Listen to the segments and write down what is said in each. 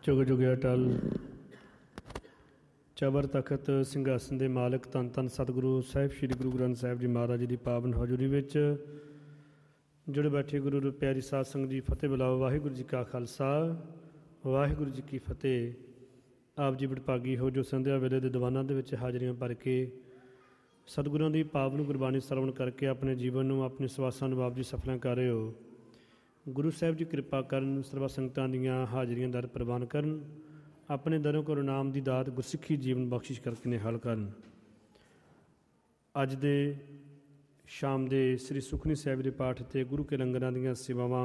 ਜੁਗ ਜੁਗ ਅਟਲ ਚਬਰ ਤਖਤ ਸਿੰਘਾਸਨ ਦੇ ਮਾਲਕ ਧੰਨ ਧੰਨ ਸਤਿਗੁਰੂ ਸਾਹਿਬ ਸ੍ਰੀ ਗੁਰੂ ਗ੍ਰੰਥ ਸਾਹਿਬ ਜੀ ਮਹਾਰਾਜ ਜੀ ਦੀ ਪਾਵਨ ਹਜ਼ੂਰੀ ਵਿੱਚ ਜੁੜੇ ਬੈਠੇ ਗੁਰੂ ਪਿਆਰੀ ਸਾਧ ਸੰਗਤ ਜੀ ਫਤਿਹ ਬੁਲਾਓ। ਵਾਹਿਗੁਰੂ ਜੀ ਕਾ ਖਾਲਸਾ ਵਾਹਿਗੁਰੂ ਜੀ ਕੀ ਫਤਿਹ। ਆਪ ਜੀ ਵਡਭਾਗੀ ਹੋ ਜੋ ਸੰਧਿਆ ਵੇਲੇ ਦੇ ਦੀਵਾਨਾਂ ਦੇ ਵਿੱਚ ਹਾਜ਼ਰੀਆਂ ਭਰ ਕੇ ਸਤਿਗੁਰਾਂ ਦੀ ਪਾਵਨ ਗੁਰਬਾਣੀ ਸਰਵਣ ਕਰਕੇ ਆਪਣੇ ਜੀਵਨ ਨੂੰ ਆਪਣੇ ਸਵਾਸਾਂ ਨੂੰ ਆਪ ਜੀ ਸਫਲਾਂ ਕਰ ਰਹੇ ਹੋ। ਗੁਰੂ ਸਾਹਿਬ ਜੀ ਕਿਰਪਾ ਕਰਨ, ਸਰਬੱਤ ਸੰਗਤਾਂ ਦੀਆਂ ਹਾਜ਼ਰੀਆਂ ਦਰ ਪ੍ਰਵਾਨ ਕਰਨ, ਆਪਣੇ ਦਰੋਂ ਕੋਲ ਨਾਮ ਦੀ ਦਾਤ ਗੁਰਸਿੱਖੀ ਜੀਵਨ ਬਖਸ਼ਿਸ਼ ਕਰਕੇ ਨਿਹਾਲ ਕਰਨ। ਅੱਜ ਦੇ ਸ਼ਾਮ ਦੇ ਸ੍ਰੀ ਸੁਖਮਨੀ ਸਾਹਿਬ ਦੇ ਪਾਠ ਅਤੇ ਗੁਰੂ ਕੇ ਲੰਗਰਾਂ ਦੀਆਂ ਸੇਵਾਵਾਂ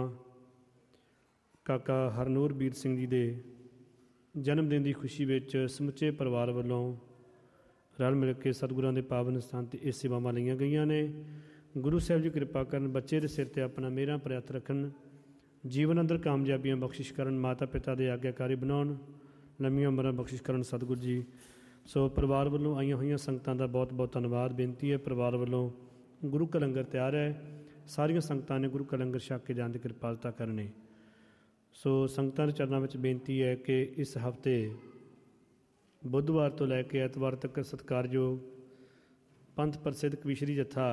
ਕਾਕਾ ਹਰਨੂਰ ਵੀਰ ਸਿੰਘ ਜੀ ਦੇ ਜਨਮ ਦਿਨ ਦੀ ਖੁਸ਼ੀ ਵਿੱਚ ਸਮੁੱਚੇ ਪਰਿਵਾਰ ਵੱਲੋਂ ਰਲ ਮਿਲ ਕੇ ਸਤਿਗੁਰਾਂ ਦੇ ਪਾਵਨ ਸਥਾਨ 'ਤੇ ਇਹ ਸੇਵਾਵਾਂ ਲਈਆਂ ਗਈਆਂ ਨੇ। ਗੁਰੂ ਸਾਹਿਬ ਜੀ ਕਿਰਪਾ ਕਰਨ, ਬੱਚੇ ਦੇ ਸਿਰ 'ਤੇ ਆਪਣਾ ਮਿਹਰਾਂ ਭਰਿਆ ਹੱਥ ਰੱਖਣ, ਜੀਵਨ ਅੰਦਰ ਕਾਮਯਾਬੀਆਂ ਬਖਸ਼ਿਸ਼ ਕਰਨ, ਮਾਤਾ ਪਿਤਾ ਦੇ ਆਗਿਆਕਾਰੀ ਬਣਾਉਣ, ਲੰਮੀਆਂ ਉਮਰਾਂ ਬਖਸ਼ਿਸ਼ ਕਰਨ ਸਤਿਗੁਰੂ ਜੀ। ਸੋ ਪਰਿਵਾਰ ਵੱਲੋਂ ਆਈਆਂ ਹੋਈਆਂ ਸੰਗਤਾਂ ਦਾ ਬਹੁਤ ਬਹੁਤ ਧੰਨਵਾਦ। ਬੇਨਤੀ ਹੈ ਪਰਿਵਾਰ ਵੱਲੋਂ ਗੁਰੂ ਕਾ ਲੰਗਰ ਤਿਆਰ ਹੈ, ਸਾਰੀਆਂ ਸੰਗਤਾਂ ਨੇ ਗੁਰੂ ਕਾ ਲੰਗਰ ਛਕ ਕੇ ਜਾਣ ਦੀ ਕਿਰਪਾਲਤਾ ਕਰਨੀ। ਸੋ ਸੰਗਤਾਂ ਦੇ ਚਰਨਾਂ ਵਿੱਚ ਬੇਨਤੀ ਹੈ ਕਿ ਇਸ ਹਫ਼ਤੇ ਬੁੱਧਵਾਰ ਤੋਂ ਲੈ ਕੇ ਐਤਵਾਰ ਤੱਕ ਸਤਿਕਾਰਯੋਗ ਪੰਥ ਪ੍ਰਸਿੱਧ ਕਵੀਸ਼ਰੀ ਜੱਥਾ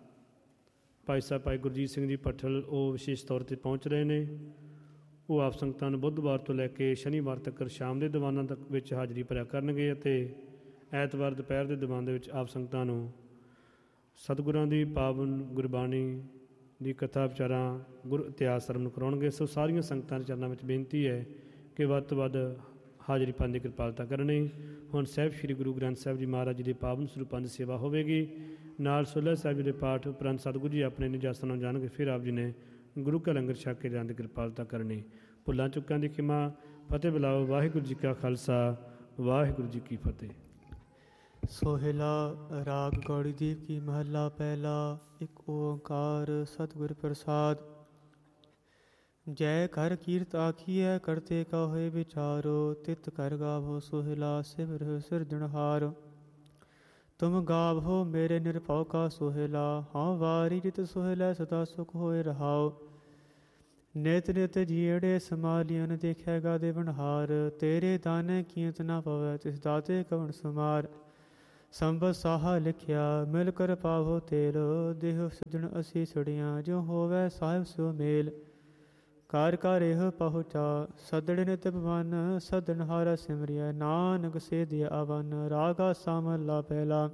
ਭਾਈ ਸਾਹਿਬ ਭਾਈ ਗੁਰਜੀਤ ਸਿੰਘ ਜੀ ਭੱਠਲ ਉਹ ਵਿਸ਼ੇਸ਼ ਤੌਰ 'ਤੇ ਪਹੁੰਚ ਰਹੇ ਨੇ। ਉਹ ਆਪ ਸੰਗਤਾਂ ਨੂੰ ਬੁੱਧਵਾਰ ਤੋਂ ਲੈ ਕੇ ਸ਼ਨੀਵਾਰ ਤੱਕ ਸ਼ਾਮ ਦੇ ਦੀਵਾਨਾਂ ਤੱਕ ਵਿੱਚ ਹਾਜ਼ਰੀ ਭਰਿਆ ਕਰਨਗੇ ਅਤੇ ਐਤਵਾਰ ਦੁਪਹਿਰ ਦੇ ਦੀਵਾਨ ਦੇ ਵਿੱਚ ਆਪ ਸੰਗਤਾਂ ਨੂੰ ਸਤਿਗੁਰਾਂ ਦੀ ਪਾਵਨ ਗੁਰਬਾਣੀ ਦੀ ਕਥਾ ਵਿਚਾਰਾਂ ਗੁਰ ਇਤਿਹਾਸ ਸਰਵਣ ਕਰਾਉਣਗੇ। ਸੋ ਸਾਰੀਆਂ ਸੰਗਤਾਂ ਦੇ ਚਰਨਾਂ ਵਿੱਚ ਬੇਨਤੀ ਹੈ ਕਿ ਵੱਧ ਤੋਂ ਵੱਧ ਹਾਜ਼ਰੀ ਪਾਉਣ ਦੀ ਕਿਰਪਾਲਤਾ ਕਰਨੀ। ਹੁਣ ਸਾਹਿਬ ਸ੍ਰੀ ਗੁਰੂ ਗ੍ਰੰਥ ਸਾਹਿਬ ਜੀ ਮਹਾਰਾਜ ਜੀ ਦੇ ਪਾਵਨ ਸਰੂਪਾਂ ਦੀ ਸੇਵਾ ਹੋਵੇਗੀ। ਨਾਲ ਸੋਲ੍ਹਾ ਸਾਹਿਬ ਜੀ ਦੇ ਪਾਠ ਉਪਰੰਤ ਸਤਿਗੁਰੂ ਜੀ ਆਪਣੇ ਨਿਜਾਸਨ ਨੂੰ ਜਾਣਗੇ, ਫਿਰ ਆਪ ਜੀ ਨੇ ਗੁਰੂ ਕਾ ਲੰਗਰ ਛਕ ਕੇ ਜਾਣ ਦੀ ਕਿਰਪਾਲਤਾ ਕਰਨੀ। ਭੁੱਲਾਂ ਚੁੱਕਾਂ ਦੀ ਖਿਮਾ। ਫਤਿਹ ਬੁਲਾਓ। ਵਾਹਿਗੁਰੂ ਜੀ ਕਾ ਖਾਲਸਾ ਵਾਹਿਗੁਰੂ ਜੀ ਕੀ ਫਤਿਹ। ਸੋਹਿਲਾ ਰਾਗ ਗੌੜੀ ਦੀਪ ਕੀ ਮਹੱਲਾ ਪਹਿਲਾ। ਇੱਕ ਓੰਕਾਰ ਸਤਿਗੁਰ ਪ੍ਰਸਾਦ। ਜੈ ਕਰ ਕੀਰਤ ਆਖੀਐ ਕਰਤੇ ਕਾ ਹੋਏ ਵਿਚਾਰੋ, ਤਿਤ ਕਰ ਗਾਵੋ ਸੋਹਿਲਾ ਸਿਮਰ ਸਿਰਜਣਹਾਰ। ਤੁਮ ਗਾਵੋ ਮੇਰੇ ਨਿਰਭਉ ਕਾ ਸੋਹਿਲਾ, ਹਾਂ ਵਾਰੀ ਜਿਤ ਸੋਹਿਲਾ ਸਦਾ ਸੁਖ ਹੋਏ ਰਹਾਓ। ਨਿਤ ਨਿਤ ਜੀੜੇ ਸਮਾਲੀਅਨ ਦੇਖੇਗਾ ਦੇਵਨਹਾਰ, ਤੇਰੇ ਦਾਨੇ ਕੀਮਤ ਨਾ ਪਵੈ ਤਿਸ ਦਾਤੇ ਕਵਣ ਸੁਮਾਰ। ਸੰਬਤ ਸਾਹਾ ਲਿਖਿਆ ਮਿਲ ਕਰ ਪਾਵੋ ਤੇਲ, ਦੇਹ ਸਜਣ ਅਸੀ ਛੜੀਆਂ ਜੋ ਹੋਵੈ ਸਾਹਿਬ ਸਿਓ ਮੇਲ। ਕਾਰ ਕਰ ਇਹ ਪਹੁੰਚਾ ਸਦੜ ਨਿਤ ਭਵਨ, ਸਦਨਹਾਰਾ ਸਿਮਰਿਆ ਨਾਨਕ ਸੇਧਿਆ ਅਵਨ। ਰਾਗਾ ਸਾਮਲਾ ਪਹਿਲਾ।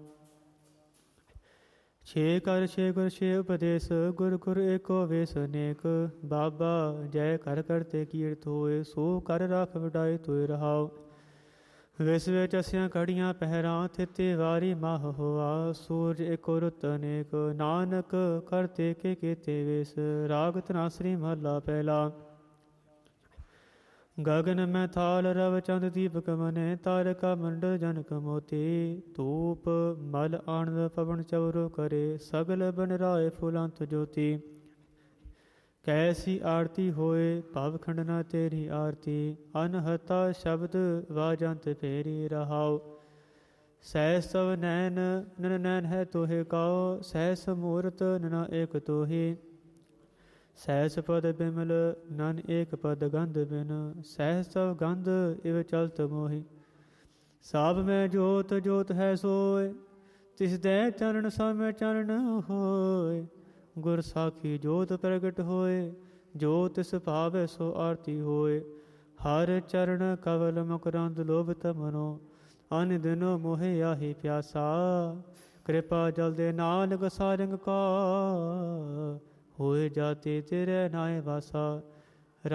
ਛੇ ਕਰ ਛੇ ਗੁਰ ਛੇ ਉਪਦੇਸ਼, ਗੁਰ ਗੁਰ ਏਕੋ ਵੇਸ ਅਨੇਕ। ਬਾਬਾ ਜੈ ਕਰ ਕਰਤੇ ਕੀਰਤ ਹੋਏ, ਸੋ ਕਰ ਰੱਖ ਵਡਾਈ ਤੋਏ ਰਹਾਓ। ਵਿਸ ਵਿੱਚ ਅਸੀਆਂ ਘੜੀਆਂ ਪਹਿਰਾਂ, ਥਿਤੇ ਵਾਰੀ ਮਾਹ ਹੋਆ। ਸੂਰਜ ਏਕੋ ਰੁੱਤ ਅਨੇਕ, ਨਾਨਕ ਕਰਤੇ ਕੇ ਕੀਤੇ ਵੇਸ। ਰਾਗ ਧਨਾਸਰੀ ਮਹੱਲਾ ਪਹਿਲਾ। ਗਗਨ ਮੈਂ ਥਾਲ ਰਵ ਚੰਦ ਦੀਪਕ ਮਨੇ, ਤਾਰਕਾ ਮੰਡਲ ਜਨਕ ਮੋਤੀ। ਧੂਪ ਮਲ ਆਨੰਦ ਪਵਨ ਚਵਰੋ ਕਰੇ, ਸਗਲ ਬਨ ਰਾਏ ਫੁਲੰਤ ਜੋਤੀ। ਕੈਸੀ ਆਰਤੀ ਹੋਏ ਭਵ ਖੰਡਨਾ ਤੇਰੀ ਆਰਤੀ, ਅਨਹਤਾ ਸ਼ਬਦ ਵਾਜੰਤ ਫੇਰੀ ਰਹਾਓ। ਸਹਿ ਸਵ ਨੈਨ ਨਨ ਨੈਨ ਹੈ ਤੋਹੇ ਕਾਓ, ਸਹਿਸ ਮੂਰਤ ਨਨਾ ਏਕ ਤੋਹੀ। ਸਹਿਸ ਪਦ ਬਿਮਲ ਨਨ ਏਕ ਪਦ ਗੰਧ ਬਿਨ, ਸਹਿ ਸਵ ਗੰਧ ਇਵ ਚਲਤ ਮੋਹੀ। ਸਾਬ ਮੈਂ ਜੋਤ ਜੋਤ ਹੈ ਸੋਏ, ਤਿਸ ਦੇ ਚਰਨ ਸਮੈ ਚਰਨ ਹੋਏ। ਗੁਰ ਸਾਖੀ ਜੋਤ ਪ੍ਰਗਟ ਹੋਏ, ਜੋ ਤਿਸ ਭਾਵੈ ਸੋ ਆਰਤੀ ਹੋਏ। ਹਰ ਚਰਨ ਕਵਲ ਮੁਕਰੰਦ ਲੋਭਤ ਮਨੋ, ਅਨ ਦਿਨੋ ਮੋਹਿ ਆਹੀ ਪਿਆਸਾ। ਕਿਰਪਾ ਜਲ ਦੇ ਨਾਨਕ ਸਾਰੰਗ ਕਾ, ਹੋਏ ਜਾਤੇ ਤੇਰੇ ਨਾਏ ਵਾਸਾ।